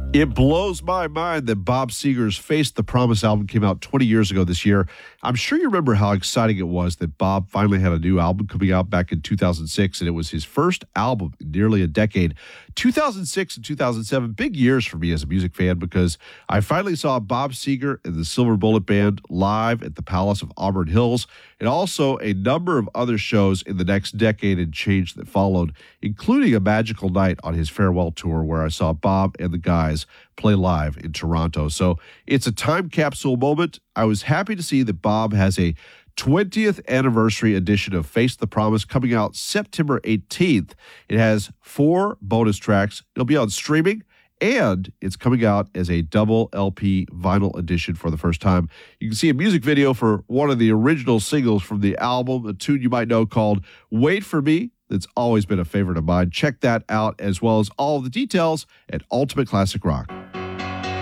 It blows my mind that Bob Seger's Face the Promise album came out 20 years ago this year. I'm sure you remember how exciting it was that Bob finally had a new album coming out back in 2006, and it was his first album in nearly a decade. 2006 and 2007, big years for me as a music fan because I finally saw Bob Seger and the Silver Bullet Band live at the Palace of Auburn Hills, and also a number of other shows in the next decade and change that followed, including a magical night on his farewell tour where I saw Bob and the guys play live in Toronto. So it's a time capsule moment. I was happy to see that Bob has a 20th anniversary edition of Face the Promise coming out September 18th. It has 4 bonus tracks. It'll be on streaming, and it's coming out as a double LP vinyl edition for the first time. You can see a music video for one of the original singles from the album, a tune you might know called Wait For Me. That's always been a favorite of mine. Check that out, as well as all the details at Ultimate Classic Rock.